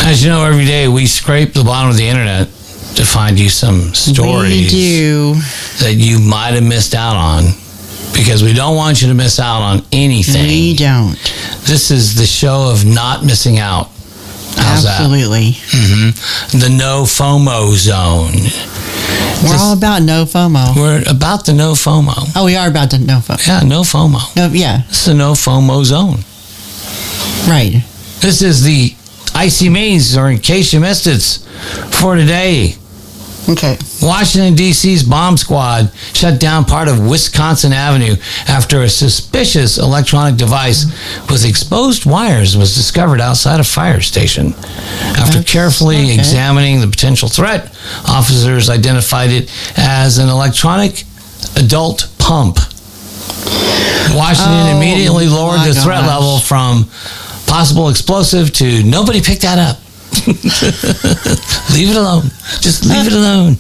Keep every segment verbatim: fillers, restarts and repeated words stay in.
As you know, every day we scrape the bottom of the internet to find you some stories We do. that you might have missed out on, because we don't want you to miss out on anything. We don't. This is the show of not missing out. How's Absolutely. that? Mm-hmm. The no FOMO zone. We're Just- all about no FOMO. We're about the no FOMO. Oh, we are about the no FOMO. Yeah, no FOMO. No, yeah, This is the no FOMO zone. right. This is the Icy Maze, or in case you missed it, for today. Okay. Washington, D C's bomb squad shut down part of Wisconsin Avenue after a suspicious electronic device with exposed wires was discovered outside a fire station. After That's- carefully okay. examining the potential threat, officers identified it as an electronic adult pump. Washington Oh, immediately lowered my the threat gosh. level from possible explosive to nobody picked that up. Leave it alone. Just leave it alone.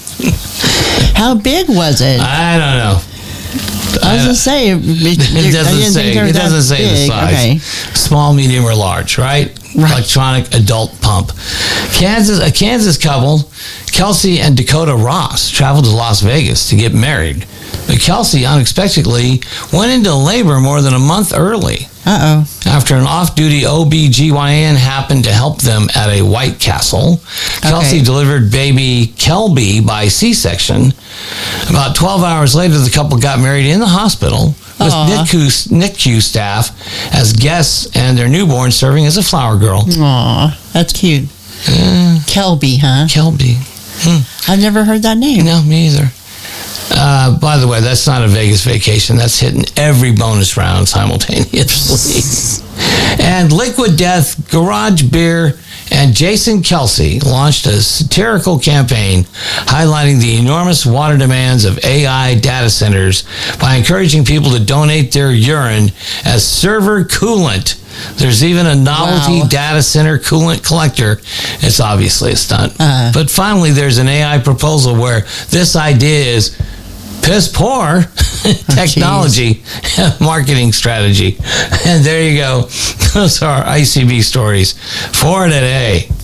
How big was it? I don't know. I was I- going to say. It, It doesn't say. It doesn't say the size. Okay. Small, medium, or large, right? Right. Electronic adult pump. Kansas, a Kansas couple, Kelsey and Dakota Ross, traveled to Las Vegas to get married. But Kelsey unexpectedly went into labor more than a month early Uh-oh. after an off-duty O B G Y N happened to help them at a White Castle. Kelsey Okay. delivered baby Kelby by C-section. About twelve hours later, the couple got married in the hospital with Aw. N I C U, N I C U staff as guests and their newborn serving as a flower girl. Aw, that's cute. Uh, Kelby, huh? Kelby. I've never heard that name. No, me either. Uh, by the way, that's not a Vegas vacation. That's hitting every bonus round simultaneously. And Liquid Death, Garage Beer, and Jason Kelsey launched a satirical campaign highlighting the enormous water demands of A I data centers by encouraging people to donate their urine as server coolant. There's even a novelty Wow. data center coolant collector. It's obviously a stunt. Uh-huh. But finally, there's an A I proposal where this idea is piss poor technology marketing strategy. And there you go. Those are I C B stories for today.